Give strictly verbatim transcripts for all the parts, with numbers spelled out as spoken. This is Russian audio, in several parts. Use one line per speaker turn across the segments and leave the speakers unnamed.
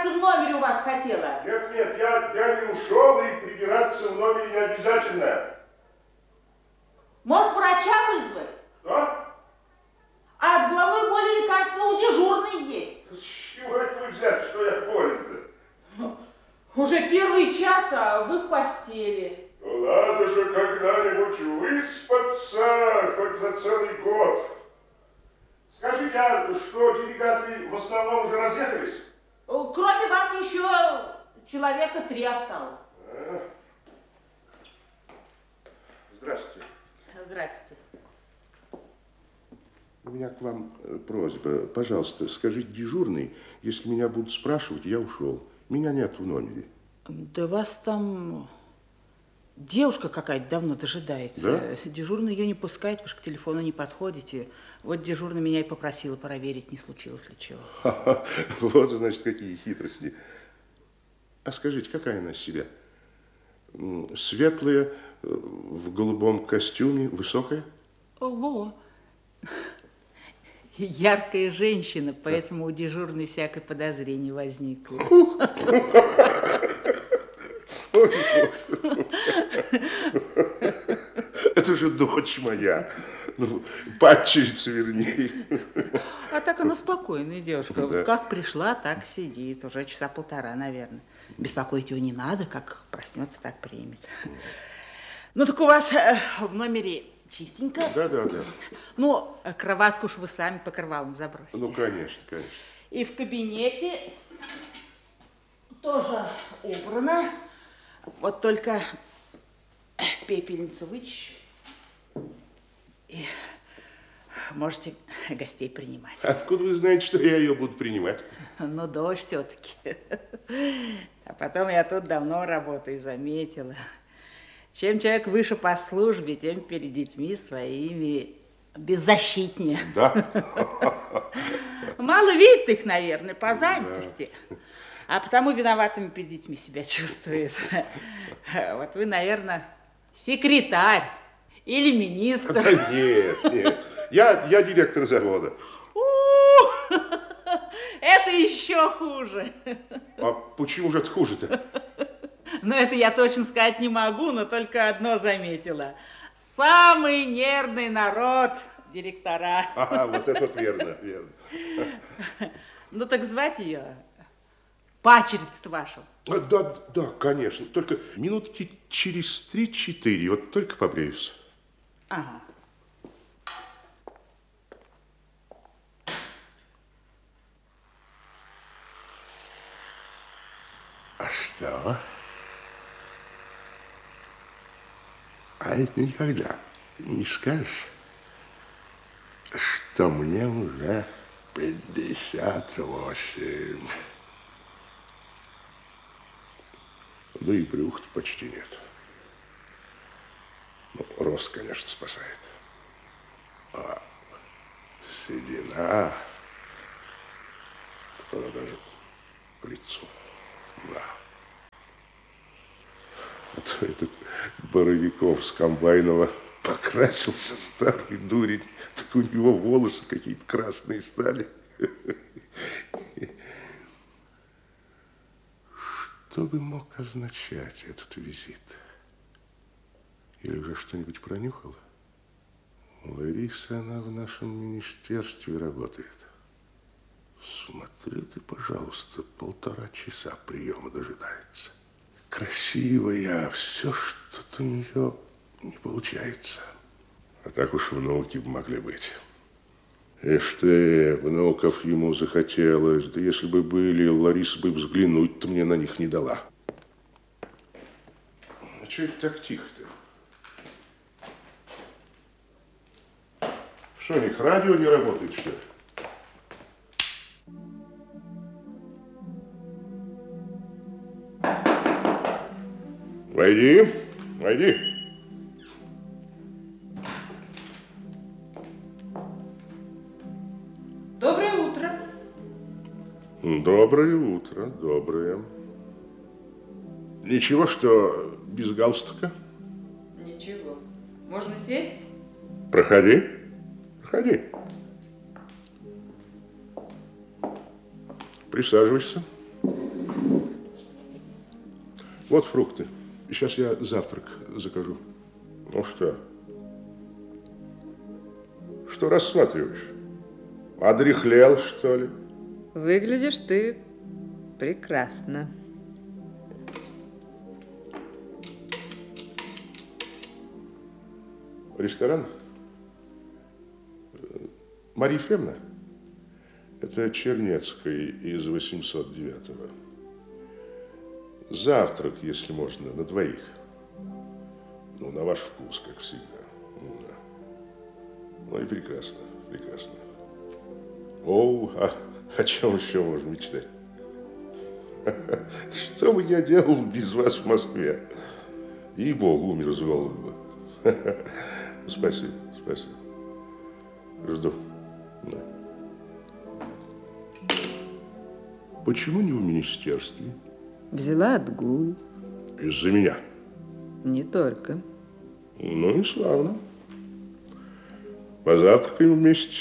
прибираться в номере у вас хотела.
Нет, нет, я, я не ушел, и прибираться в номере не обязательно.
Может, врача вызвать?
Что?
А от головной боли лекарства у дежурной есть.
С чего это вы взяли, что я болен-то?
Уже первый час, а вы в постели.
Ну, надо же когда-нибудь выспаться, хоть за целый год. Скажите, а что, делегаты в основном уже разъехались?
Кроме вас еще человека три осталось.
А? Здравствуйте.
Здравствуйте.
У меня к вам просьба. Пожалуйста, скажите дежурный, если меня будут спрашивать, я ушел. Меня нет в номере.
Да вас там девушка какая-то давно дожидается.
Да?
Дежурный ее не пускает, вы же к телефону не подходите. Вот дежурный меня и попросила проверить, не случилось ли чего.
Ха-ха. Вот, значит, какие хитрости. А скажите, какая она из себя? Светлая, в голубом костюме, высокая?
Ого! Яркая женщина, поэтому у дежурной всякое подозрение возникло.
Это же дочь моя. Ну, падчерица, вернее.
А так она спокойная девушка.
Да.
Как пришла, так сидит. Уже часа полтора, наверное. Беспокоить ее не надо. Как проснется, так примет. Ну, так у вас в номере чистенько.
Да, да, да.
Ну, кроватку уж вы сами покрывалом забросите.
Ну, конечно, конечно.
И в кабинете тоже убрано. Вот только пепельницу вычищу. И можете гостей принимать.
Откуда вы знаете, что я ее буду принимать?
Ну, дождь все-таки. А потом я тут давно работаю, заметила. Чем человек выше по службе, тем перед детьми своими беззащитнее.
Да?
Мало видит их, наверное, по занятости. Да. А потому виноватыми перед детьми себя чувствует. Вот вы, наверное, секретарь или министр.
Да нет, нет. Я, я директор завода.
У-у-у! Это еще хуже.
А почему же это хуже-то?
Ну, это я точно сказать не могу, но только одно заметила. Самый нервный народ директора.
Ага, вот это вот верно, верно.
Ну, так звать ее пачерица вашу.
А, да, да, конечно. Только минутки через три-четыре, вот только побреюсь.
Ага.
А что? А это никогда не скажешь, что мне уже пятьдесят восемь. Да и брюха-то почти нет. Ну, рост, конечно, спасает. А седина, она даже к лицу. Да. А то этот Боровиков с Комбайнова покрасился, старый дурень, так у него волосы какие-то красные стали. Что бы мог означать этот визит? Или уже что-нибудь пронюхала? Лариса, она в нашем министерстве работает. Смотри ты, пожалуйста, полтора часа приема дожидается. Красивая, все что-то у нее не получается. А так уж внуки бы могли быть. Ишь ты, внуков ему захотелось. Да если бы были, Лариса бы взглянуть-то мне на них не дала. А что это так тихо-то? Что, у них радио не работает, что ли? Войди, войди.
Доброе утро.
Доброе утро, доброе. Ничего, что без галстука?
Ничего. Можно сесть?
Проходи, проходи. Присаживайся. Вот фрукты. Сейчас я завтрак закажу. Ну что? Что рассматриваешь? Одряхлел, что ли?
Выглядишь ты прекрасно.
Ресторан? Мария Ефремовна? Это Чернецкой из восемьсот девятого. Завтрак, если можно, на двоих. Ну, на ваш вкус, как всегда. Ну, да. Ну и прекрасно, прекрасно. О, а о чем еще можно мечтать? Что бы я делал без вас в Москве? И-богу, умер с голоду. Спасибо, спасибо. Жду. Да. Почему не в министерстве?
Взяла отгул.
Из-за меня?
Не только.
Ну и славно. Позавтракаем вместе.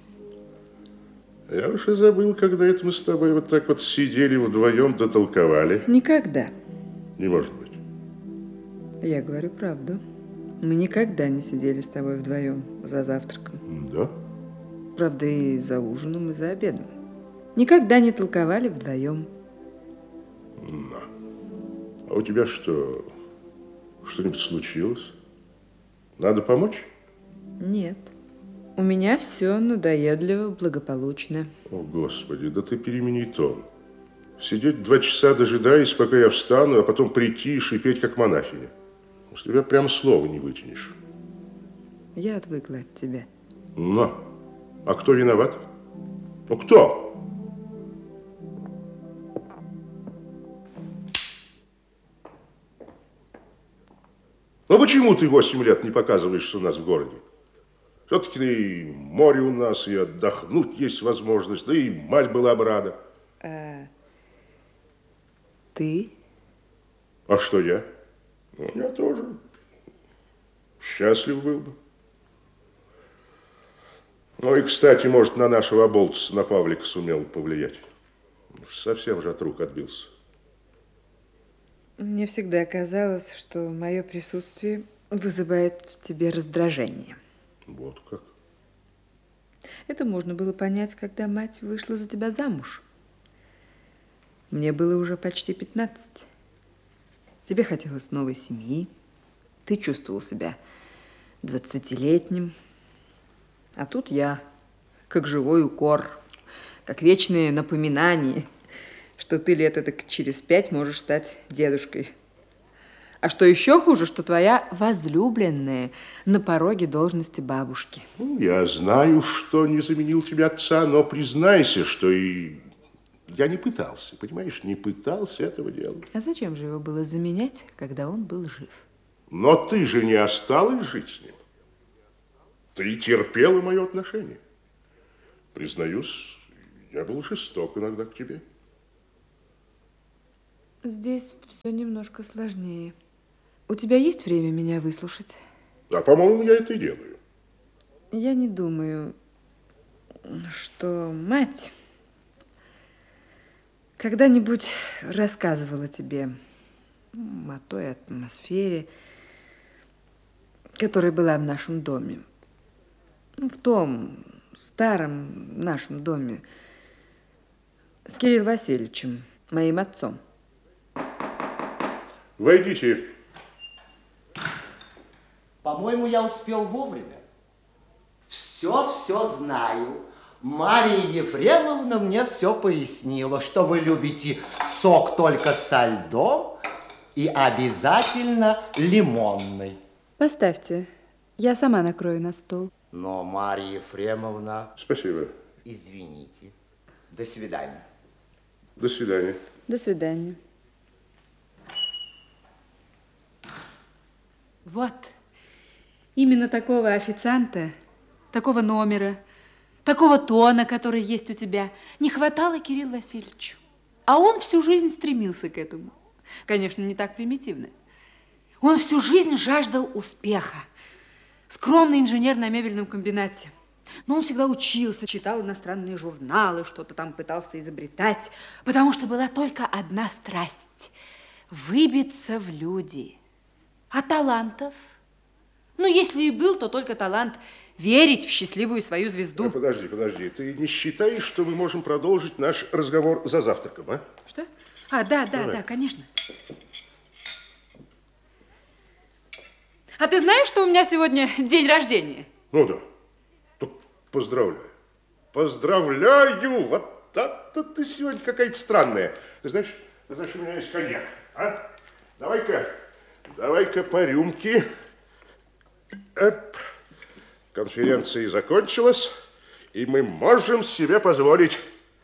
Я уж и забыл, когда это мы с тобой вот так вот сидели вдвоем, дотолковали.
Никогда.
Не может быть.
Я говорю правду. Мы никогда не сидели с тобой вдвоем за завтраком.
Да?
Правда, и за ужином, и за обедом. Никогда не толковали вдвоем.
Да. А у тебя что, что-нибудь случилось? Надо помочь?
Нет. У меня все надоедливо, благополучно.
О, Господи, да ты перемени тон. Сидеть два часа, дожидаясь, пока я встану, а потом прийти и шипеть, как монахиня. С тебя прям слова не вытянешь.
Я отвыкла от тебя.
Но. А кто виноват? Ну, кто? Ну, почему ты восемь лет не показываешься у нас в городе? Все-таки и море у нас, и отдохнуть есть возможность, да и мать была бы рада.
А ты?
А что я? Ну, я тоже счастлив был бы. Ну и, кстати, может, на нашего оболтуса, на Павлика сумел повлиять. Совсем же от рук отбился.
Мне всегда казалось, что мое присутствие вызывает в тебе раздражение.
Вот как.
Это можно было понять, когда мать вышла за тебя замуж. Мне было уже почти пятнадцать. Тебе хотелось новой семьи. Ты чувствовал себя двадцатилетним. А тут я, как живой укор, как вечное напоминание, что ты лет так через пять можешь стать дедушкой. А что еще хуже, что твоя возлюбленная на пороге должности бабушки.
Ну, я знаю, что не заменил тебе отца, но признайся, что и я не пытался, понимаешь, не пытался этого делать.
А зачем же его было заменять, когда он был жив?
Но ты же не осталась жить с ним. Ты терпела мое отношение. Признаюсь, я был жесток иногда к тебе.
Здесь все немножко сложнее. У тебя есть время меня выслушать?
А, по-моему, я это и делаю.
Я не думаю, что мать когда-нибудь рассказывала тебе о той атмосфере, которая была в нашем доме. В том старом нашем доме с Кириллом Васильевичем, моим отцом.
Войдите.
По-моему, я успел вовремя. Все-все знаю. Мария Ефремовна мне все пояснила, что вы любите сок только со льдом и обязательно лимонный.
Поставьте, я сама накрою на стол.
Но, Мария Ефремовна...
Спасибо.
Извините. До свидания.
До свидания.
До свидания. Вот, именно такого официанта, такого номера, такого тона, который есть у тебя, не хватало Кириллу Васильевичу. А он всю жизнь стремился к этому. Конечно, не так примитивно. Он всю жизнь жаждал успеха. Скромный инженер на мебельном комбинате. Но он всегда учился, читал иностранные журналы, что-то там пытался изобретать, потому что была только одна страсть – выбиться в люди. А талантов? Ну, если и был, то только талант верить в счастливую свою звезду.
А, подожди, подожди. Ты не считаешь, что мы можем продолжить наш разговор за завтраком, а?
Что? А, да, да,
Давай.
да, конечно. А ты знаешь, что у меня сегодня день рождения?
Ну да. Ну, поздравляю. Поздравляю! Вот это ты сегодня какая-то странная. Ты знаешь, ты знаешь, у меня есть коньяк, а? Давай-ка, давай-ка по рюмке. Эп. Конференция закончилась, и мы можем себе позволить.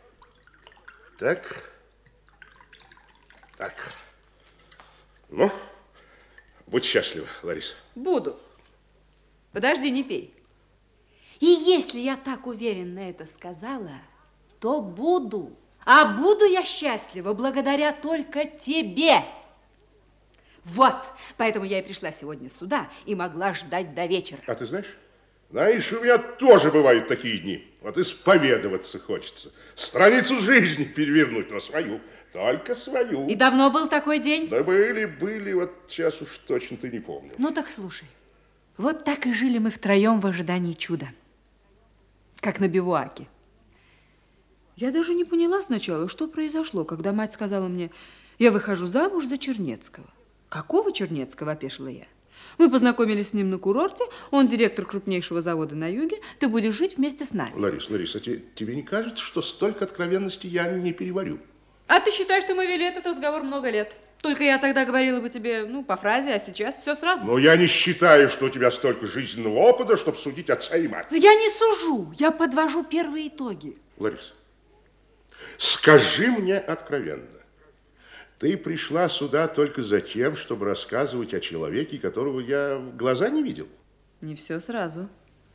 Так. Так. Ну, будь счастлива, Лариса.
Буду. Подожди, не пей. И если я так уверенно это сказала, то буду. А буду я счастлива благодаря только тебе. Вот, поэтому я и пришла сегодня сюда и могла ждать до вечера.
А ты знаешь, знаешь, у меня тоже бывают такие дни. Вот исповедоваться хочется. Страницу жизни перевернуть, но свою, только свою.
И давно был такой день?
Да были, были, вот сейчас уж точно ты не помню.
Ну так слушай, вот так и жили мы втроем в ожидании чуда. Как на бивуаке. Я даже не поняла сначала, что произошло, когда мать сказала мне, я выхожу замуж за Чернецкого. Какого Чернецкого, опешила я. Мы познакомились с ним на курорте, он директор крупнейшего завода на юге, ты будешь жить вместе с нами.
Лариса, Лариса, тебе, тебе не кажется, что столько откровенности я не переварю?
А ты считаешь, что мы вели этот разговор много лет? Только я тогда говорила бы тебе, ну, по фразе, а сейчас все сразу.
Но я не считаю, что у тебя столько жизненного опыта, чтобы судить отца и мать.
Но я не сужу, я подвожу первые итоги.
Лариса, скажи мне откровенно. Ты пришла сюда только за тем, чтобы рассказывать о человеке, которого я в глаза не видел?
Не все сразу.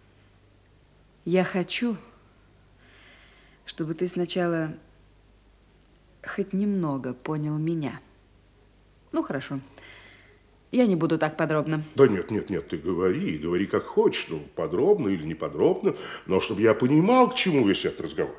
Я хочу, чтобы ты сначала хоть немного понял меня. Ну, хорошо. Я не буду так подробно.
Да нет, нет, нет, ты говори, говори как хочешь, ну, подробно или не подробно, но чтобы я понимал, к чему весь этот разговор.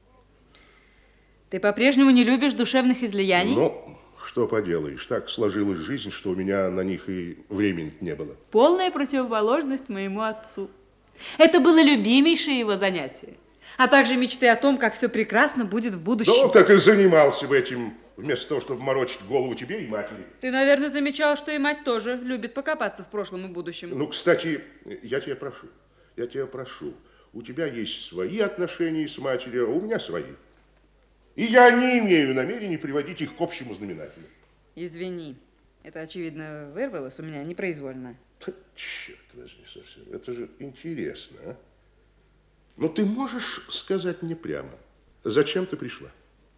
Ты по-прежнему не любишь душевных излияний?
Ну, что поделаешь, так сложилась жизнь, что у меня на них и времени не было.
Полная противоположность моему отцу. Это было любимейшее его занятие. А также мечты о том, как все прекрасно будет в будущем.
Ну, так и занимался бы этим, вместо того, чтобы морочить голову тебе и матери.
Ты, наверное, замечал, что и мать тоже любит покопаться в прошлом и будущем.
Ну, кстати, я тебя прошу, я тебя прошу, у тебя есть свои отношения с матерью, а у меня свои. И я не имею намерения приводить их к общему знаменателю.
Извини, это, очевидно, вырвалось у меня непроизвольно.
Да, черт возьми совсем, это же интересно, а? Но ты можешь сказать мне прямо, зачем ты пришла?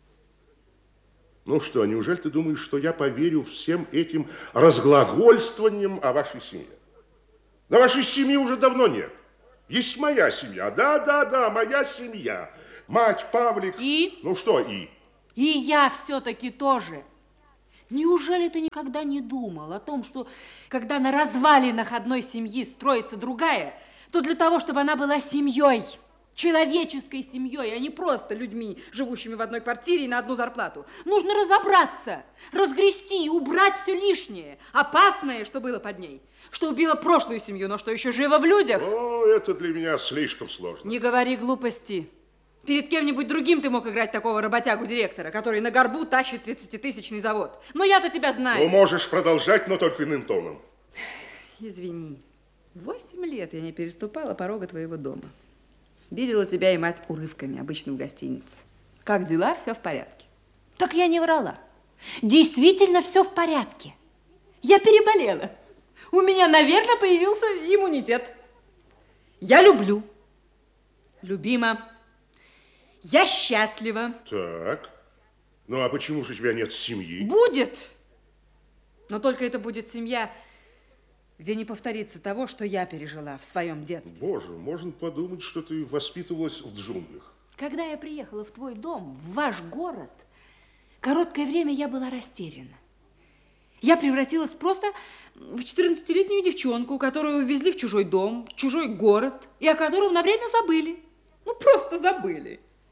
Ну что, неужели ты думаешь, что я поверю всем этим разглагольствованиям о вашей семье? Да вашей семьи уже давно нет. Есть моя семья, да-да-да, моя семья. Мать, Павлик.
И?
Ну что и?
И я все-таки тоже. Неужели ты никогда не думал о том, что когда на развалинах одной семьи строится другая, то для того, чтобы она была семьей, человеческой семьей, а не просто людьми, живущими в одной квартире и на одну зарплату, нужно разобраться, разгрести, убрать все лишнее, опасное, что было под ней, что убило прошлую семью, но что еще живо в людях.
О, это для меня слишком сложно.
Не говори глупости. Перед кем-нибудь другим ты мог играть такого работягу-директора, который на горбу тащит тридцатитысячный завод. Но я-то тебя знаю.
Ну, можешь продолжать, но только иным тоном.
Извини. Восемь лет я не переступала порога твоего дома. Видела тебя и мать урывками, обычно в гостинице. Как дела? Все в порядке. Так я не врала. Действительно все в порядке. Я переболела. У меня, наверное, появился иммунитет. Я люблю. Любима. Я счастлива.
Так. Ну, а почему же у тебя нет семьи?
Будет. Но только это будет семья, где не повторится того, что я пережила в своем детстве.
Боже, можно подумать, что ты воспитывалась в джунглях.
Когда я приехала в твой дом, в ваш город, короткое время я была растеряна. Я превратилась просто в четырнадцатилетнюю девчонку, которую увезли в чужой дом, в чужой город, и о котором на время забыли. Ну, просто забыли.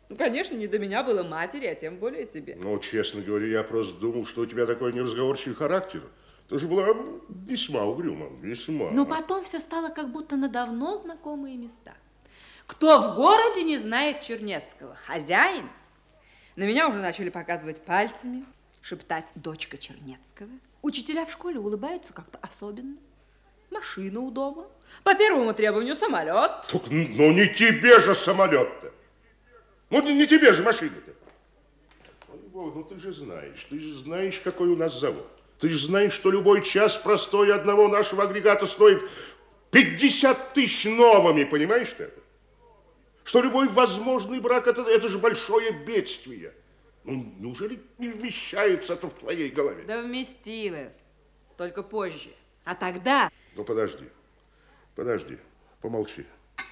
Ну, конечно, не до меня было матери, а тем более тебе.
Ну, честно говоря, я просто думал, что у тебя такой неразговорчивый характер. Ты же была весьма угрюма, весьма.
Но потом все стало как будто на давно знакомые места. Кто в городе не знает Чернецкого? Хозяин. На меня уже начали показывать пальцами, шептать «дочка Чернецкого». Учителя в школе улыбаются как-то особенно. Машина у дома. По первому требованию самолет.
Так, ну, не тебе же самолет-то. Ну, не, не тебе же машина-то. Ну, ты же знаешь, ты же знаешь, какой у нас завод. Ты же знаешь, что любой час простой одного нашего агрегата стоит пятьдесят тысяч новыми, понимаешь ты это? Что любой возможный брак, это, это же большое бедствие. Ну, неужели не вмещается это в твоей голове?
Да вместилось, только позже. А тогда...
Ну, подожди, подожди, помолчи.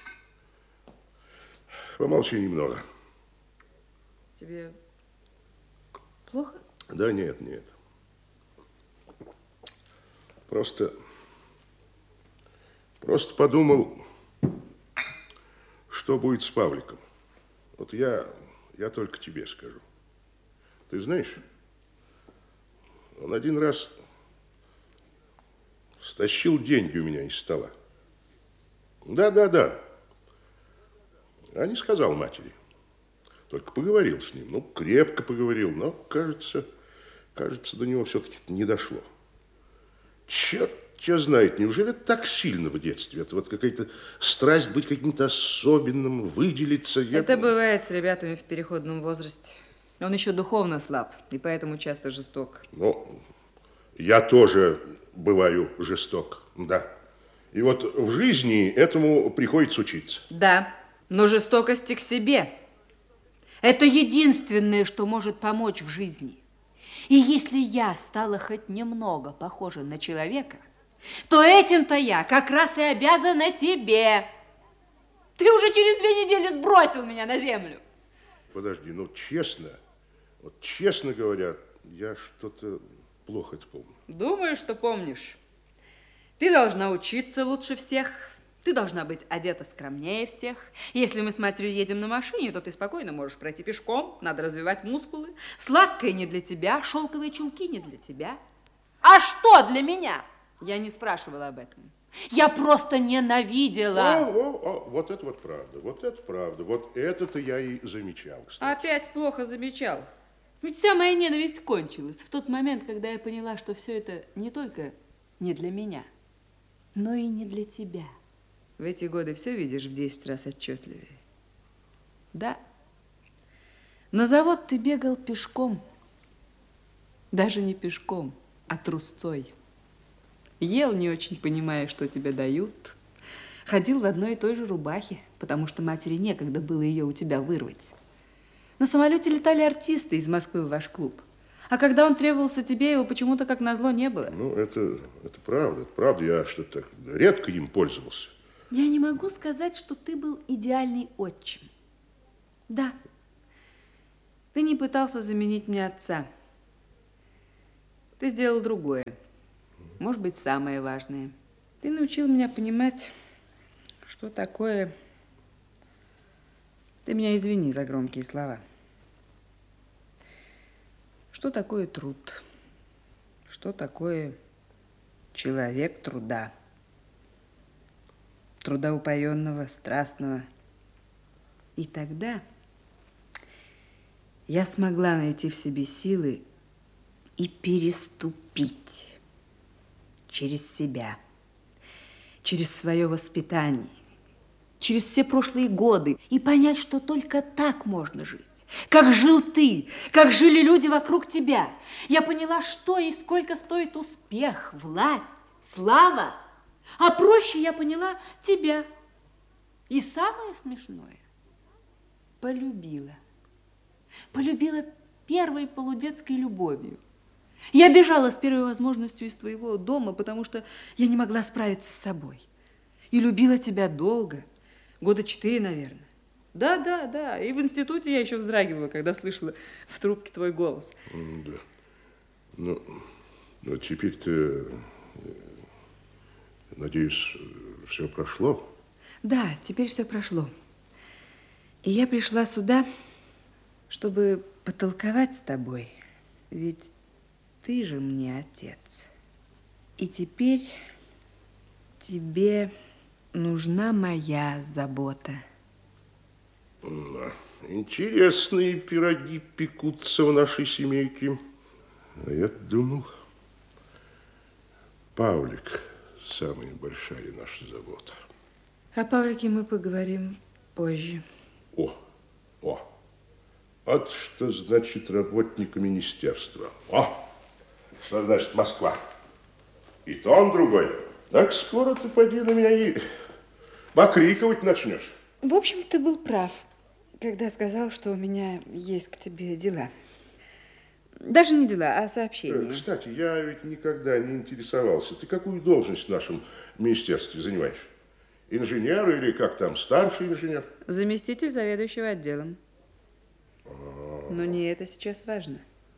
Помолчи немного.
Тебе плохо?
Да нет, нет. Просто, просто подумал, что будет с Павликом. Вот я, я только тебе скажу. Ты знаешь, он один раз стащил деньги у меня из стола. Да, да, да. А не сказал матери. Только поговорил с ним. Ну, крепко поговорил, но, кажется, кажется, до него все-таки не дошло. Черт тебя знает, неужели так сильно в детстве? Это вот какая-то страсть быть каким-то особенным, выделиться. Я...
Это бывает с ребятами в переходном возрасте. Он еще духовно слаб, и поэтому часто жесток.
Ну, я тоже бываю жесток, да. И вот в жизни этому приходится учиться.
Да, но жестокости к себе. Это единственное, что может помочь в жизни. И если я стала хоть немного похожа на человека, то этим-то я как раз и обязана тебе. Ты уже через две недели сбросил меня на землю.
Подожди, ну честно, вот честно говоря, я что-то плохо это помню.
Думаю, что помнишь. Ты должна учиться лучше всех. Ты должна быть одета скромнее всех. Если мы с матерью едем на машине, то ты спокойно можешь пройти пешком. Надо развивать мускулы. Сладкое не для тебя, шелковые чулки не для тебя. А что для меня? Я не спрашивала об этом. Я просто ненавидела.
О, о, о, вот это вот правда, вот это правда. Вот это-то я и замечал, кстати.
Опять плохо замечал. Ведь вся моя ненависть кончилась в тот момент, когда я поняла, что все это не только не для меня, но и не для тебя. В эти годы все видишь в десять раз отчетливее. Да, на завод ты бегал пешком. Даже не пешком, а трусцой. Ел, не очень понимая, что тебе дают. Ходил в одной и той же рубахе, потому что матери некогда было ее у тебя вырвать. На самолете летали артисты из Москвы в ваш клуб. А когда он требовался тебе, его почему-то как назло не было.
Ну, это, это правда, это правда. Я что-то так редко им пользовался.
Я не могу сказать, что ты был идеальный отчим. Да, ты не пытался заменить мне отца. Ты сделал другое. Может быть, самое важное. Ты научил меня понимать, что такое... Ты меня извини за громкие слова. Что такое труд? Что такое человек труда? Труда упоенного, страстного. И тогда я смогла найти в себе силы и переступить через себя, через свое воспитание, через все прошлые годы и понять, что только так можно жить. Как жил ты, как жили люди вокруг тебя. Я поняла, что и сколько стоит успех, власть, слава. А проще я поняла тебя. И самое смешное, полюбила. Полюбила первой полудетской любовью. Я бежала с первой возможностью из твоего дома, потому что я не могла справиться с собой. И любила тебя долго, года четыре, наверное. Да, да, да. И в институте я еще вздрагивала, когда слышала в трубке твой голос.
Да. Ну, ну теперь-то, надеюсь, все прошло?
Да, теперь все прошло. И я пришла сюда, чтобы потолковать с тобой, ведь ты же мне отец. И теперь тебе нужна моя забота.
Да. Интересные пироги пекутся в нашей семейке. А я думал, Павлик самая большая наша забота.
О Павлике мы поговорим позже.
О, о, вот что значит работник министерства. О, что значит Москва. И то он другой. Так скоро ты поди на меня и покриковать начнешь.
В общем, ты был прав, когда сказал, что у меня есть к тебе дела. Даже не дела, а сообщения.
Кстати, я ведь никогда не интересовался. Ты какую должность в нашем министерстве занимаешь? Инженер или как там, старший инженер?
Заместитель заведующего отделом. Но не это сейчас важно.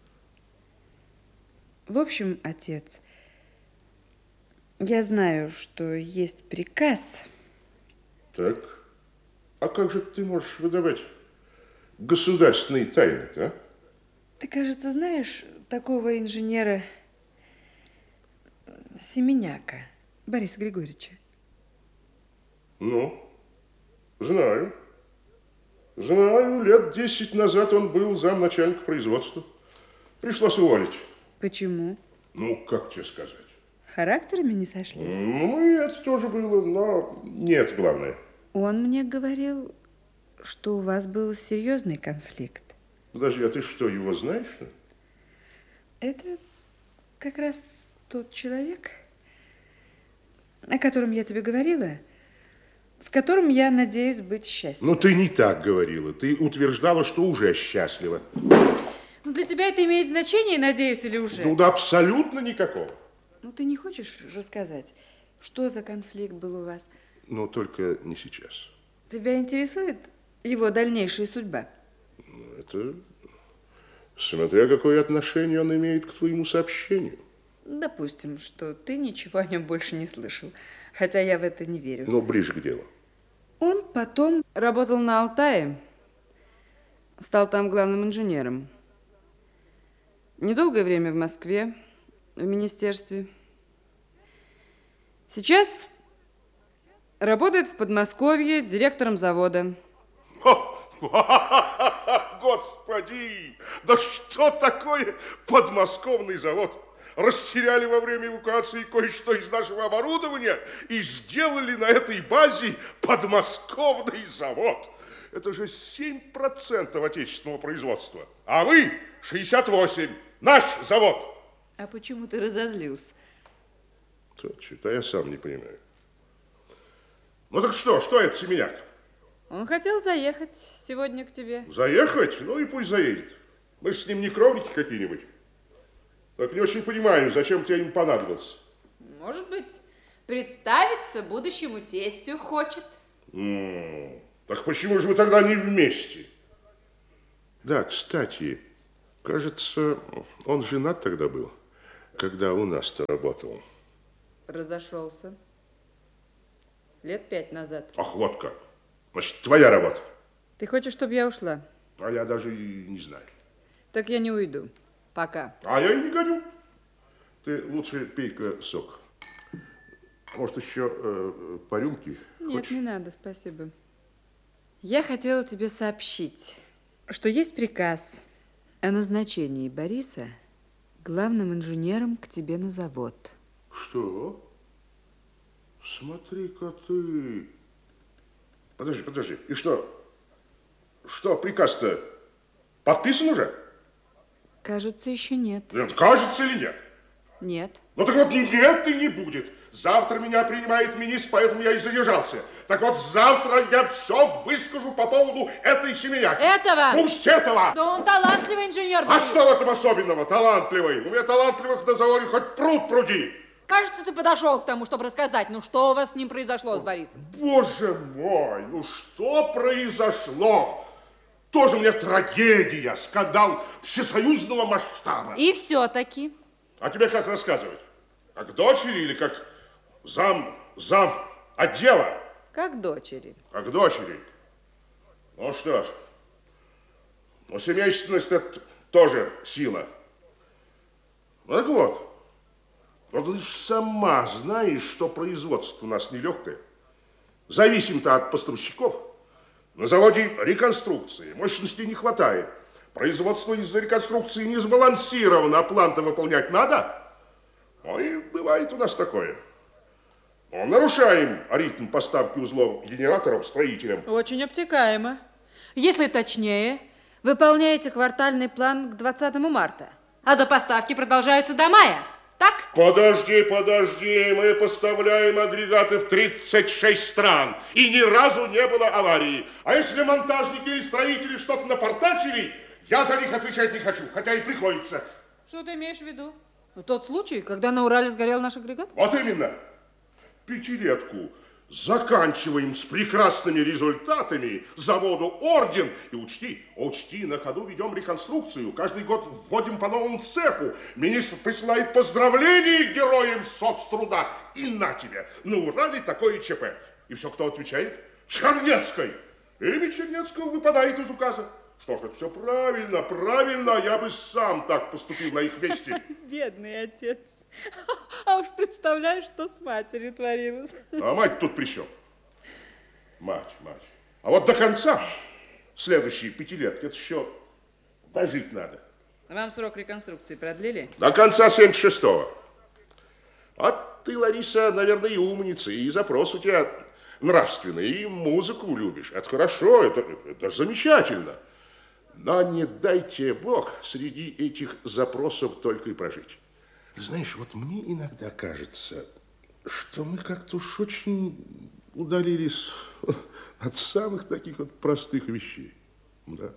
В общем, отец, я знаю, что есть приказ.
Так, а как же ты можешь выдавать государственные тайны-то, а?
Ты, кажется, знаешь такого инженера Семеняка Бориса Григорьевича?
Ну, знаю. Знаю, лет десять назад он был замначальника производства. Пришлось уволить.
Почему?
Ну, как тебе сказать?
Характерами не сошлись?
Ну, и это тоже было, но не это главное.
Он мне говорил, что у вас был серьезный конфликт.
Подожди, а ты что, его знаешь?
Это как раз тот человек, о котором я тебе говорила, с которым я надеюсь быть счастлива.
Ну, ты не так говорила. Ты утверждала, что уже счастлива.
Ну, для тебя это имеет значение, надеюсь, или уже?
Ну, да абсолютно никакого.
Ну, ты не хочешь рассказать, что за конфликт был у вас?
Ну, только не сейчас.
Тебя интересует его дальнейшая судьба?
Это смотря какое отношение он имеет к твоему сообщению.
Допустим, что ты ничего о нем больше не слышал, хотя я в это не верю.
Но ближе к делу.
Он потом работал на Алтае, стал там главным инженером. Недолгое время в Москве, в министерстве. Сейчас работает в Подмосковье директором завода.
Господи, да что такое подмосковный завод? Растеряли во время эвакуации кое-что из нашего оборудования и сделали на этой базе подмосковный завод. Это же семь процентов отечественного производства, а вы шестьдесят восемь процентов. Наш завод.
А почему ты разозлился?
Что-то я сам не понимаю. Ну так что, что это Семеняк?
Он хотел заехать сегодня к тебе.
Заехать? Ну и пусть заедет. Мы же с ним не кровники какие-нибудь. Так не очень понимаю, зачем тебе им понадобился.
Может быть, представиться будущему тестю хочет.
М-м, так почему же вы тогда не вместе? Да, кстати, кажется, он женат тогда был, когда у нас-то работал.
Разошелся. Лет пять назад.
Ах, вот как. Значит, твоя работа.
Ты хочешь, чтобы я ушла?
А я даже и не знаю.
Так я не уйду. Пока.
А я и не гоню. Ты лучше пей-ка сок. Может, еще э, по рюмке?
Нет,
хочешь?
не надо, спасибо. Я хотела тебе сообщить, что есть приказ о назначении Бориса главным инженером к тебе на завод.
Что? Смотри-ка ты. Подожди, подожди. И что? Что, приказ-то подписан уже?
Кажется, еще нет.
Нет, кажется или нет?
Нет.
Ну так вот нет и не будет. Завтра меня принимает министр, поэтому я и задержался. Так вот завтра я все выскажу по поводу этой Семеняки.
Этого?
Пусть этого.
Да он талантливый инженер.
А
Борис.
что в этом особенного? Талантливый. У меня талантливых на заводе хоть пруд пруди.
Кажется, ты подошел к тому, чтобы рассказать, ну что у вас с ним произошло, с Борисом?
Боже мой, ну что произошло? Тоже мне трагедия, скандал всесоюзного масштаба.
И все-таки.
А тебе как рассказывать? Как дочери или как зам, зав отдела?
Как дочери.
Как дочери. Ну что ж, Но семейственность – это тоже сила. Ну, так вот, вот ты ж сама знаешь, что производство у нас нелегкое. Зависим-то от поставщиков. На заводе реконструкции, мощности не хватает. Производство из-за реконструкции не сбалансировано, а план-то выполнять надо. Ну и бывает у нас такое. Но нарушаем ритм поставки узлов генераторов строителям.
Очень обтекаемо. Если точнее, выполняете квартальный план к двадцатому марта, а до поставки продолжаются до мая. Так?
Подожди, подожди, мы поставляем агрегаты в тридцать шесть стран, и ни разу не было аварии. А если монтажники или строители что-то напортачили, я за них отвечать не хочу, хотя и приходится.
Что ты имеешь в виду? Ну, тот случай, когда на Урале сгорел наш агрегат?
Вот именно. Пятилетку заканчиваем с прекрасными результатами, заводу орден. И учти, учти, на ходу ведем реконструкцию. Каждый год вводим по новому цеху. Министр присылает поздравления героям соцтруда. И на тебе, на Урале такое ЧП. И все, кто отвечает? Чернецкой. Имя Чернецкого выпадает из указа. Что ж, это все правильно, правильно. Я бы сам так поступил на их месте.
Бедный отец. А уж представляешь, что с матерью творилось.
А мать тут при чем? Мать, мать. А вот до конца следующие пятилетки, это еще дожить надо.
Вам срок реконструкции продлили?
До конца семьдесят шестого. А ты, Лариса, наверное, и умница, и запрос у тебя нравственный, и музыку любишь. Это хорошо, это, это замечательно. Но не дайте Бог среди этих запросов только и прожить. Ты знаешь, вот мне иногда кажется, что мы как-то уж очень удалились от самых таких вот простых вещей. Да.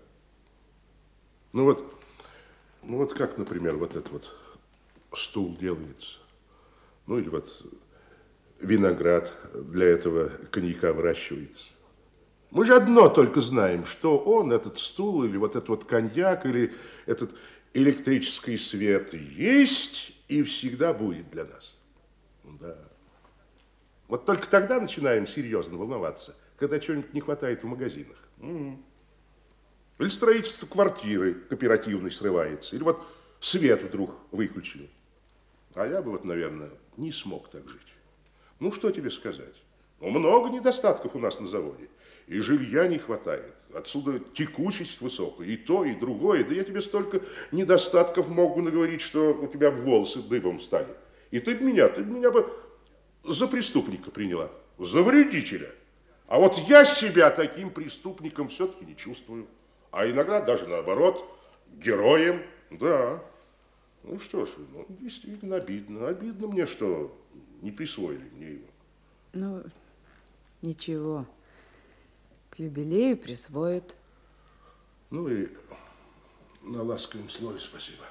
Ну вот, ну вот как, например, вот этот вот стул делается. Ну или вот виноград для этого коньяка выращивается. Мы же одно только знаем, что он, этот стул, или вот этот вот коньяк, или этот электрический свет есть и всегда будет для нас. Да. Вот только тогда начинаем серьезно волноваться, когда чего-нибудь не хватает в магазинах. М-м. Или строительство квартиры кооперативной срывается, или вот свет вдруг выключили. А я бы вот, наверное, не смог так жить. Ну, что тебе сказать? Ну, много недостатков у нас на заводе. И жилья не хватает. Отсюда текучесть высокая. И то, и другое. Да я тебе столько недостатков могу наговорить, что у тебя волосы дыбом стали. И ты бы меня, ты бы меня бы за преступника приняла. За вредителя. А вот я себя таким преступником все-таки не чувствую. А иногда даже наоборот, героем. Да. Ну что ж, ну, действительно обидно. Обидно мне, что не присвоили мне его.
Ну, ничего. К юбилею присвоят.
Ну и на ласковом слове спасибо.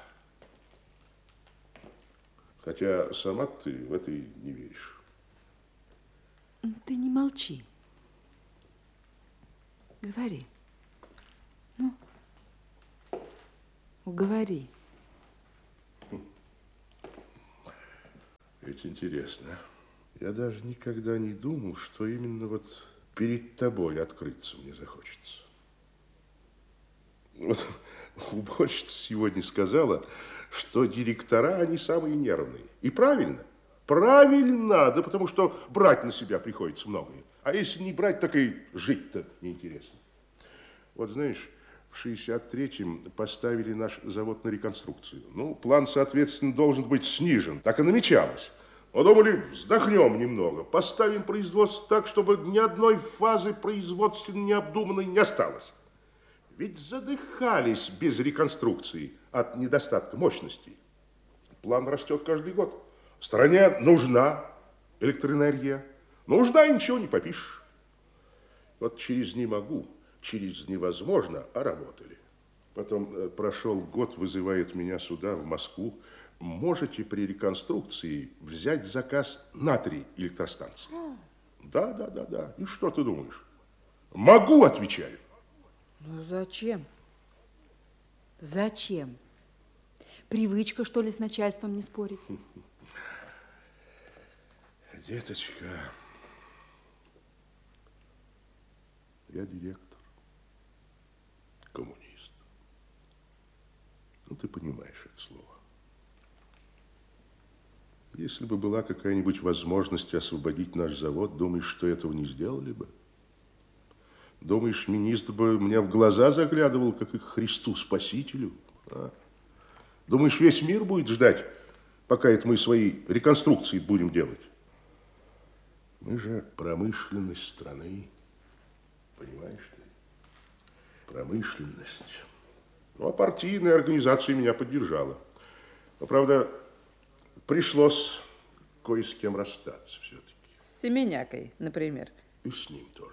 Хотя сама ты в это и не веришь.
Ты не молчи. Говори. Ну, уговори.
Ведь интересно. Я даже никогда не думал, что именно вот перед тобой открыться мне захочется. Вот уборщица сегодня сказала, что директора, они самые нервные. И правильно. Правильно, да потому что брать на себя приходится многое. А если не брать, так и жить-то неинтересно. Вот знаешь, в шестьдесят третьем поставили наш завод на реконструкцию. Ну, план, соответственно, должен быть снижен. Так и намечалось. Мы думали, вздохнем немного, поставим производство так, чтобы ни одной фазы производственной необдуманной не осталось. Ведь задыхались без реконструкции от недостатка мощностей. План растет каждый год. Стране нужна электроэнергия. Нужна, и ничего не попишешь. Вот через «не могу», через «невозможно», а работали. Потом э, прошел год, вызывает меня сюда, в Москву. Можете при реконструкции взять заказ на три электростанции? Да, да, да, да. И что ты думаешь? Могу, отвечаю.
Ну, зачем? Зачем? Привычка, что ли, с начальством не спорить?
Деточка, я директор, коммунист. ты понимаешь это слово? Если бы была какая-нибудь возможность освободить наш завод, думаешь, что этого не сделали бы? Думаешь, министр бы мне в глаза заглядывал, как и к Христу Спасителю? А? Думаешь, весь мир будет ждать, пока это мы свои реконструкции будем делать? Мы же промышленность страны, понимаешь ты? Промышленность. Ну, а партийная организация меня поддержала. Но, правда, пришлось кое с кем расстаться все-таки.
С Семенякой, например.
И с ним тоже.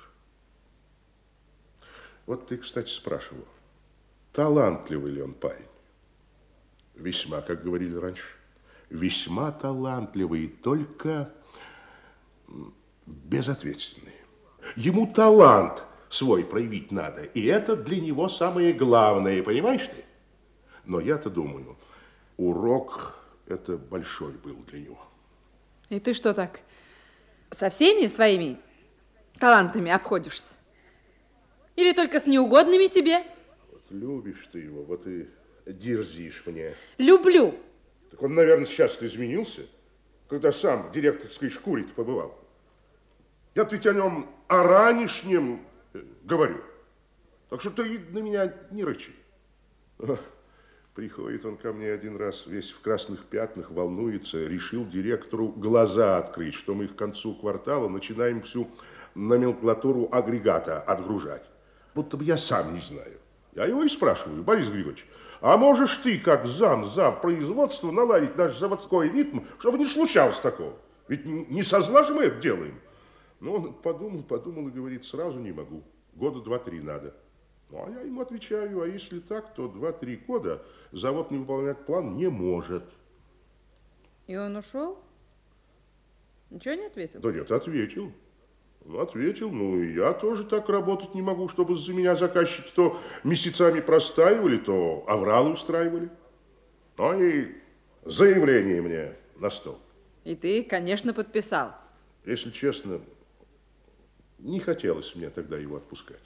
Вот ты, кстати, спрашивал, талантливый ли он парень? Весьма, как говорили раньше. Весьма талантливый, только безответственный. Ему талант свой проявить надо, и это для него самое главное, понимаешь ты? Но я-то думаю, урок это большой был для него.
И ты что так, со всеми своими талантами обходишься? Или только с неугодными тебе?
Вот любишь ты его, вот и дерзишь мне.
Люблю.
Так он, наверное, сейчас-то изменился, когда сам в директорской шкуре-то побывал. Я-то ведь о нем, о ранешнем говорю. Так что ты на меня не рычи. Приходит он ко мне один раз, весь в красных пятнах, волнуется, решил директору глаза открыть, что мы к концу квартала начинаем всю номенклатуру агрегата отгружать. Будто бы я сам не знаю. Я его и спрашиваю: Борис Григорьевич, а можешь ты, как зам, зав производства, наладить наш заводской ритм, чтобы не случалось такого? Ведь не со зла же мы это делаем. Ну, он подумал, подумал и говорит: сразу не могу, года два-три надо. Ну, а я ему отвечаю: а если так, то два-три года завод не выполнять план не может.
И он ушел? Ничего не ответил?
Да нет, ответил. Ну, ответил, ну, и я тоже так работать не могу, чтобы за меня заказчики то месяцами простаивали, то авралы устраивали. Ну, и заявление мне на стол.
И ты, конечно, подписал.
Если честно, не хотелось мне тогда его отпускать.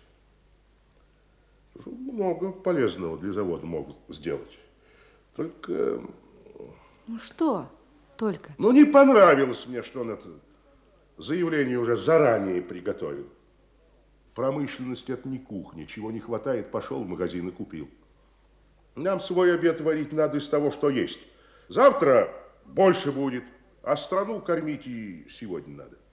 Много полезного для завода могут сделать. Только...
Ну что только?
Ну, не понравилось мне, что он это заявление уже заранее приготовил. Промышленность – это не кухня. Чего не хватает, пошел в магазин и купил. Нам свой обед варить надо из того, что есть. Завтра больше будет, а страну кормить и сегодня надо.